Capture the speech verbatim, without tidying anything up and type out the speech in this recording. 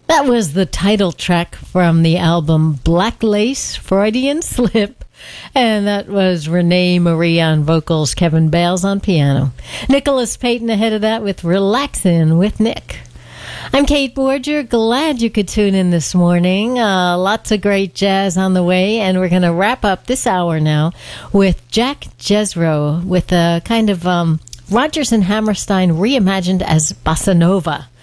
That was the title track from the album Black Lace, Freudian Slip. And that was Renee Marie on vocals, Kevin Bales on piano. Nicholas Payton ahead of that with Relaxin' with Nick. I'm Kate Borger. Glad you could tune in this morning. Uh, lots of great jazz on the way, and we're going to wrap up this hour now with Jack Jesro with a kind of um, Rodgers and Hammerstein reimagined as bossa nova.